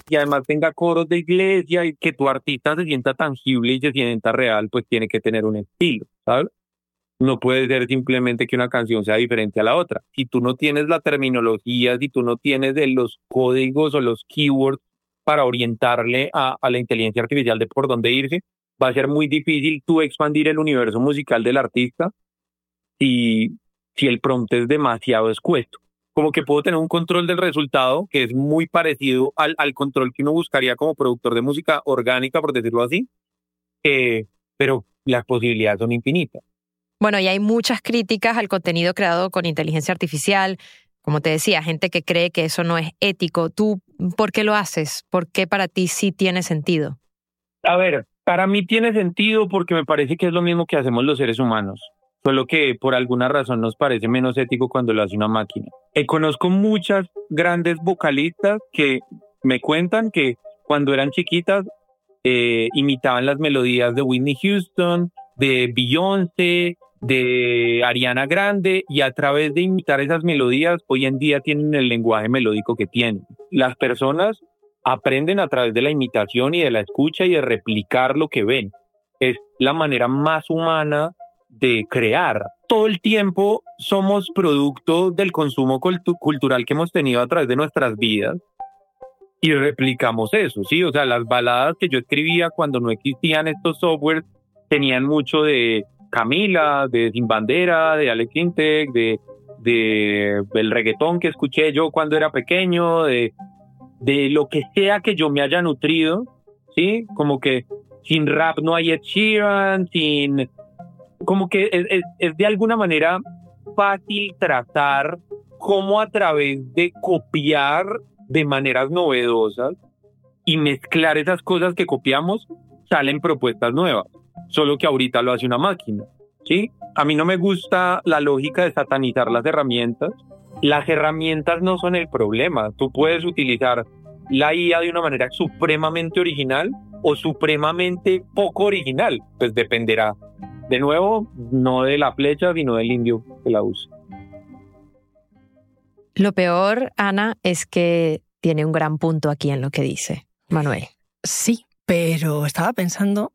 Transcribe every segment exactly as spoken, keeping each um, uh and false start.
y además tenga coros de iglesia y que tu artista se sienta tangible y se sienta real, pues tiene que tener un estilo, ¿sabes? No puede ser simplemente que una canción sea diferente a la otra. Si tú no tienes la terminología, si tú no tienes de los códigos o los keywords para orientarle a, a la inteligencia artificial de por dónde irse, va a ser muy difícil tú expandir el universo musical del artista si, si el prompt es demasiado escueto. Como que puedo tener un control del resultado que es muy parecido al, al control que uno buscaría como productor de música orgánica, por decirlo así, eh, pero las posibilidades son infinitas. Bueno, y hay muchas críticas al contenido creado con inteligencia artificial. Como te decía, gente que cree que eso no es ético. ¿Tú por qué lo haces? ¿Por qué para ti sí tiene sentido? A ver, para mí tiene sentido porque me parece que es lo mismo que hacemos los seres humanos. Solo que por alguna razón nos parece menos ético cuando lo hace una máquina. Eh, conozco muchas grandes vocalistas que me cuentan que cuando eran chiquitas eh, imitaban las melodías de Whitney Houston, de Beyoncé, de Ariana Grande, y a través de imitar esas melodías hoy en día tienen el lenguaje melódico que tienen. Las personas aprenden a través de la imitación y de la escucha y de replicar lo que ven. Es la manera más humana de crear. Todo el tiempo somos producto del consumo cultu- cultural que hemos tenido a través de nuestras vidas y replicamos eso, ¿sí? O sea, las baladas que yo escribía cuando no existían estos softwares tenían mucho de Camila, de Sin Bandera, de Alex Intec, de, de el reggaetón que escuché yo cuando era pequeño, de, de lo que sea que yo me haya nutrido, ¿sí? Como que sin rap no hay Ed Sheeran, sin... Como que es, es, es de alguna manera fácil trazar cómo a través de copiar de maneras novedosas y mezclar esas cosas que copiamos salen propuestas nuevas. Solo que ahorita lo hace una máquina, ¿sí? A mí no me gusta la lógica de satanizar las herramientas. Las herramientas no son el problema. Tú puedes utilizar la I A de una manera supremamente original o supremamente poco original. Pues dependerá, de nuevo, no de la flecha, sino del indio que la usa. Lo peor, Ana, es que tiene un gran punto aquí en lo que dice Manuel. Sí, pero estaba pensando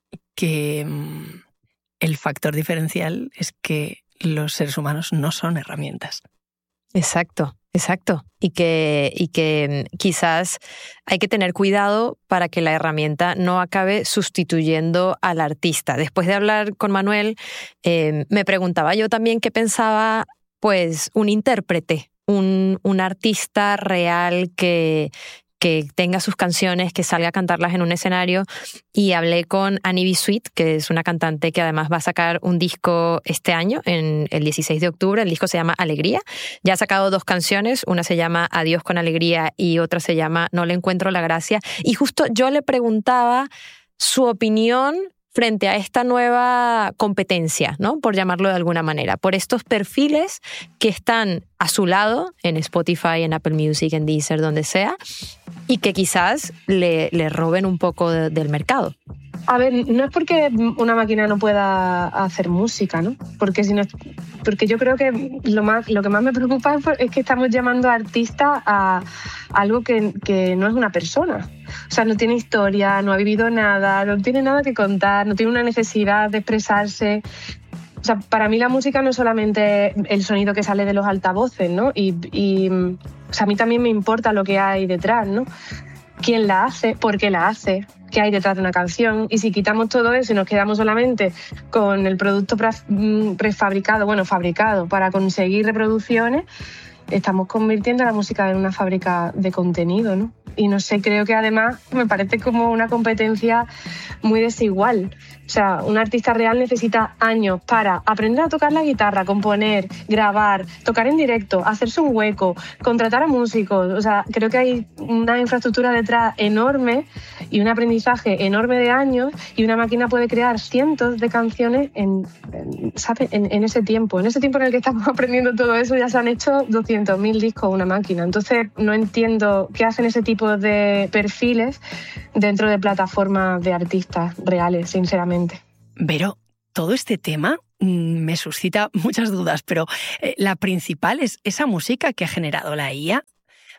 que mmm, el factor diferencial es que los seres humanos no son herramientas. Exacto, exacto. Y que, y que quizás hay que tener cuidado para que la herramienta no acabe sustituyendo al artista. Después de hablar con Manuel, eh, me preguntaba yo también qué pensaba pues un intérprete, un, un artista real que... que tenga sus canciones, que salga a cantarlas en un escenario, y hablé con Annie B. Sweet, que es una cantante que además va a sacar un disco este año, en el dieciséis de octubre. El disco se llama Alegría. Ya ha sacado dos canciones, una se llama Adiós con Alegría y otra se llama No le encuentro la gracia. Y justo yo le preguntaba su opinión frente a esta nueva competencia, ¿no? Por llamarlo de alguna manera, por estos perfiles que están a su lado en Spotify, en Apple Music, en Deezer, donde sea, y que quizás le, le roben un poco de, del mercado. A ver, no es porque una máquina no pueda hacer música, ¿no? Porque, si no, porque yo creo que lo, más, lo que más me preocupa es que estamos llamando artista a algo que, que no es una persona. O sea, no tiene historia, no ha vivido nada, no tiene nada que contar, no tiene una necesidad de expresarse. O sea, para mí la música no es solamente el sonido que sale de los altavoces, ¿no? Y, y o sea, a mí también me importa lo que hay detrás, ¿no? ¿Quién la hace? ¿Por qué la hace? ¿Qué hay detrás de una canción? Y si quitamos todo eso y nos quedamos solamente con el producto prefabricado, bueno, fabricado para conseguir reproducciones, estamos convirtiendo la música en una fábrica de contenido, ¿no? Y no sé, creo que además me parece como una competencia muy desigual. O sea, un artista real necesita años para aprender a tocar la guitarra, componer, grabar, tocar en directo, hacerse un hueco, contratar a músicos. O sea, creo que hay una infraestructura detrás enorme y un aprendizaje enorme de años, y una máquina puede crear cientos de canciones en, en, ¿sabe? en, en ese tiempo. En ese tiempo en el que estamos aprendiendo todo eso ya se han hecho doscientos mil discos una máquina. Entonces no entiendo qué hacen ese tipo de perfiles dentro de plataformas de artistas reales, sinceramente. Vero, todo este tema me suscita muchas dudas, pero eh, la principal es esa música que ha generado la I A.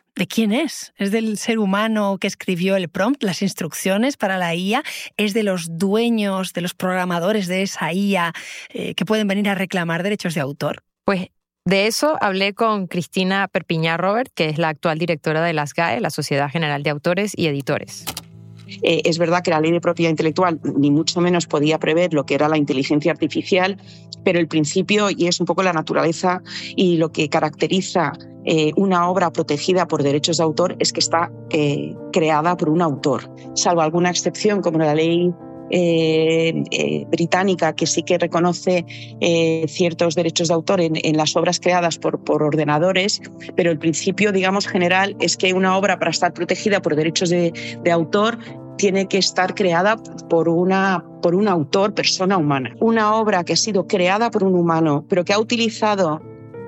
¿de quién es? ¿Es del ser humano que escribió el prompt, las instrucciones para la I A? ¿Es de los dueños, de los programadores de esa I A eh, que pueden venir a reclamar derechos de autor? Pues de eso hablé con Cristina Perpiñá Robert, que es la actual directora de la S G A E, la Sociedad General de Autores y Editores. Eh, es verdad que la ley de propiedad intelectual ni mucho menos podía prever lo que era la inteligencia artificial, pero el principio, y es un poco la naturaleza y lo que caracteriza eh, una obra protegida por derechos de autor, es que está eh, creada por un autor, salvo alguna excepción como la ley Eh, eh, británica, que sí que reconoce eh, ciertos derechos de autor en, en las obras creadas por, por ordenadores, pero el principio, digamos, general es que una obra, para estar protegida por derechos de, de autor, tiene que estar creada por, una, por un autor, persona humana. Una obra que ha sido creada por un humano, pero que ha utilizado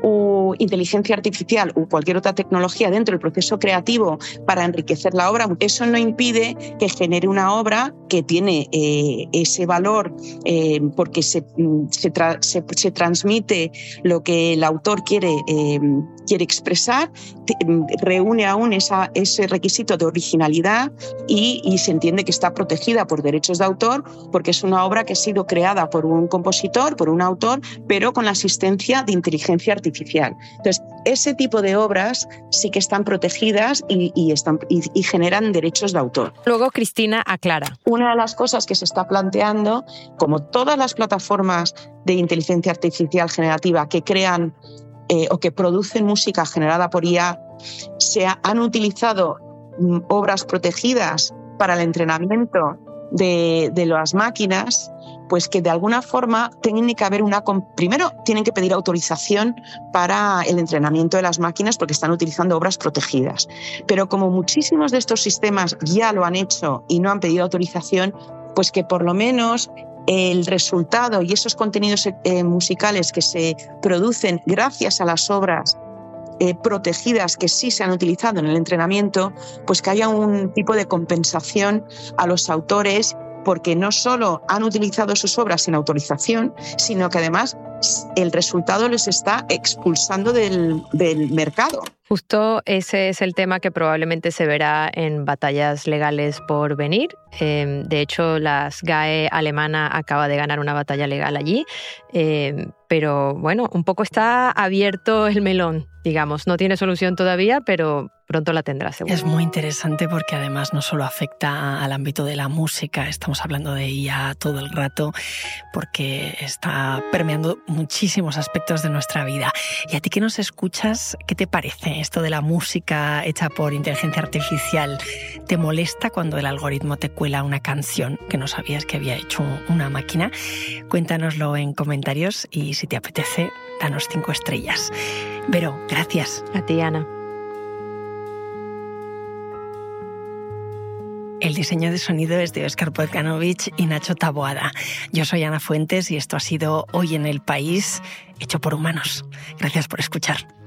o inteligencia artificial o cualquier otra tecnología dentro del proceso creativo para enriquecer la obra, eso no impide que genere una obra que tiene eh, ese valor eh, porque se, se, tra se, se transmite lo que el autor quiere, eh, quiere expresar, te, reúne aún esa, ese requisito de originalidad y, y se entiende que está protegida por derechos de autor porque es una obra que ha sido creada por un compositor, por un autor, pero con la asistencia de inteligencia artificial. Entonces, ese tipo de obras sí que están protegidas y, y, están, y, y generan derechos de autor. Luego Cristina aclara. Una de las cosas que se está planteando, como todas las plataformas de inteligencia artificial generativa que crean eh, o que producen música generada por I A, se ha, han utilizado mm, obras protegidas para el entrenamiento de, de las máquinas, pues que de alguna forma tienen que haber una... Primero, tienen que pedir autorización para el entrenamiento de las máquinas porque están utilizando obras protegidas. Pero como muchísimos de estos sistemas ya lo han hecho y no han pedido autorización, pues que por lo menos el resultado y esos contenidos eh, musicales que se producen gracias a las obras Eh, protegidas que sí se han utilizado en el entrenamiento, pues que haya un tipo de compensación a los autores porque no solo han utilizado sus obras sin autorización, sino que además el resultado les está expulsando del, del mercado. Justo ese es el tema que probablemente se verá en batallas legales por venir. Eh, de hecho, la S G A E alemana acaba de ganar una batalla legal allí. Eh, pero bueno, un poco está abierto el melón, digamos. No tiene solución todavía, pero pronto la tendrá, seguro. Es muy interesante porque además no solo afecta al ámbito de la música, estamos hablando de I A todo el rato, porque está permeando muchísimos aspectos de nuestra vida. Y a ti que nos escuchas, ¿qué te parece esto de la música hecha por inteligencia artificial? ¿Te molesta cuando el algoritmo te cuela una canción que no sabías que había hecho una máquina? Cuéntanoslo en comentarios y si te apetece, danos cinco estrellas. Vero, gracias. A ti, Ana. El diseño de sonido es de Óscar Pozcanovich y Nacho Taboada. Yo soy Ana Fuentes y esto ha sido Hoy en el País, hecho por humanos. Gracias por escuchar.